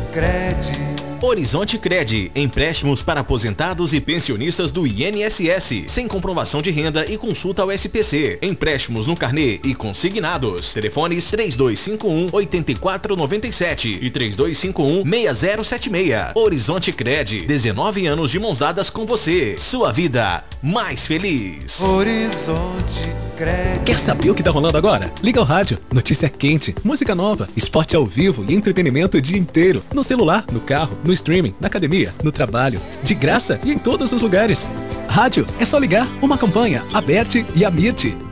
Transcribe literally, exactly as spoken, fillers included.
Cred. Horizonte Cred, empréstimos para aposentados e pensionistas do I N S S, sem comprovação de renda e consulta ao S P C. Empréstimos no carnê e consignados. Telefones três dois cinco um, oito quatro nove sete e três dois cinco um, seis zero sete seis. Horizonte Cred, dezenove anos de mãos dadas com você. Sua vida mais feliz. Horizonte Cred. Quer saber o que tá rolando agora? Liga ao rádio. Notícia quente, música nova, esporte ao vivo e entretenimento o dia inteiro. No celular, no carro, no streaming, na academia, no trabalho. De graça e em todos os lugares. Rádio, é só ligar. Uma campanha, Aberte e Amirte.